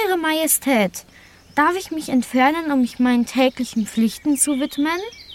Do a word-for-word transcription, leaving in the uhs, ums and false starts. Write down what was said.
Ihre Majestät, darf ich mich entfernen, um mich meinen täglichen Pflichten zu widmen?